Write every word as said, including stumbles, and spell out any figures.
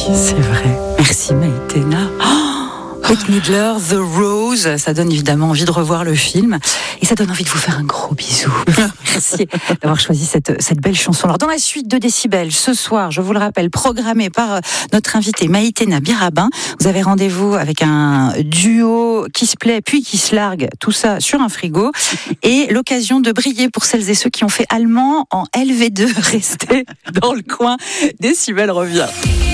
c'est vrai. Merci Maïtena. Oh, Bette Midler, The Rose, ça donne évidemment envie de revoir le film et ça donne envie de vous faire un gros bisou. Merci d'avoir choisi cette, cette belle chanson. Alors dans la suite de Décibel, ce soir, je vous le rappelle, programmé par notre invitée Maïtena Birabin, vous avez rendez-vous avec un duo qui se plaît puis qui se largue, tout ça sur un frigo et l'occasion de briller pour celles et ceux qui ont fait allemand en L V deux. Restez dans le coin, Décibel revient.